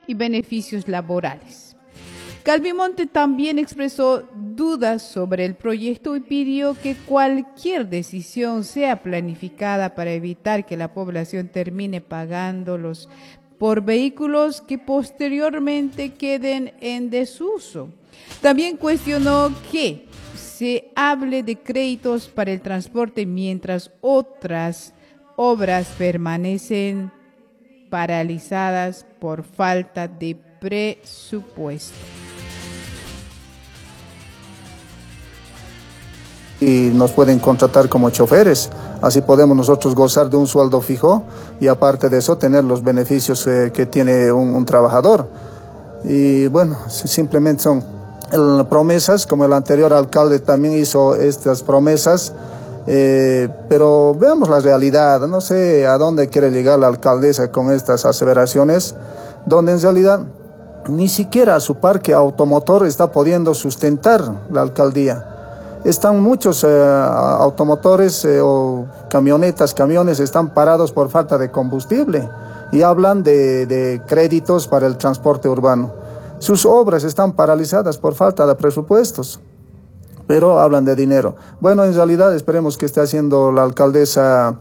y beneficios laborales. Calvimonte también expresó dudas sobre el proyecto y pidió que cualquier decisión sea planificada para evitar que la población termine pagándolos por vehículos que posteriormente queden en desuso. También cuestionó que se hable de créditos para el transporte mientras otras obras permanecen paralizadas por falta de presupuesto. Y nos pueden contratar como choferes, así podemos nosotros gozar de un sueldo fijo y aparte de eso tener los beneficios que tiene un trabajador. Y bueno, simplemente son promesas, como el anterior alcalde también hizo estas promesas, pero veamos la realidad. No sé a dónde quiere llegar la alcaldesa con estas aseveraciones, donde en realidad ni siquiera su parque automotor está pudiendo sustentar la alcaldía. Están muchos automotores o camiones están parados por falta de combustible y hablan de créditos para el transporte urbano. Sus obras están paralizadas por falta de presupuestos, pero hablan de dinero. Bueno, en realidad esperemos que esté haciendo la alcaldesa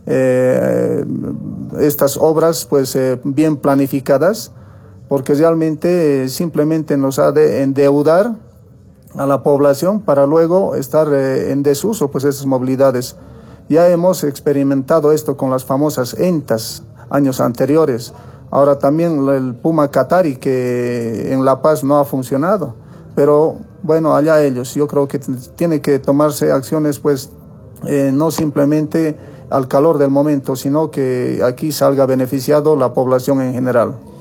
estas obras pues bien planificadas, porque realmente simplemente nos ha de endeudar a la población para luego estar en desuso pues esas movilidades. Ya hemos experimentado esto con las famosas ENTAs años anteriores. Ahora también el Puma Qatari, que en La Paz no ha funcionado, pero bueno, allá ellos. Yo creo que tiene que tomarse acciones pues no simplemente al calor del momento, sino que aquí salga beneficiado la población en general.